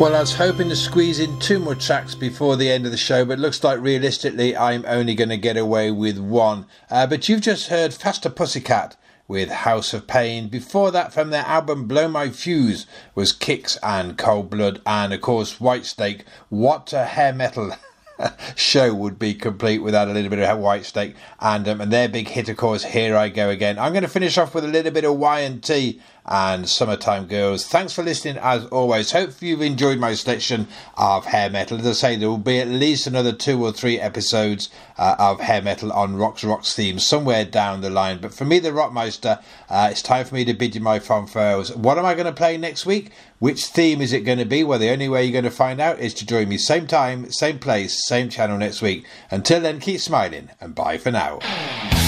Well, I was hoping to squeeze in 2 more tracks before the end of the show, but it looks like realistically I'm only going to get away with 1. But you've just heard Faster Pussycat with House of Pain. Before that, from their album Blow My Fuse, was Kicks and Cold Blood, and of course Whitesnake. What a hair metal show would be complete without a little bit of Whitesnake, and their big hit, of course, Here I Go Again. I'm going to finish off with a little bit of Y&T and Summertime Girls. Thanks for listening as always. Hope you've enjoyed my selection of hair metal. As I say, there will be at least another 2 or 3 episodes of hair metal on Rock's theme somewhere down the line. But for me, the Rockmeister, it's time for me to bid you my farewells. What am I going to play next week? Which theme is it going to be? Well, the only way you're going to find out is to join me same time, same place, same channel next week. Until then, keep smiling and bye for now.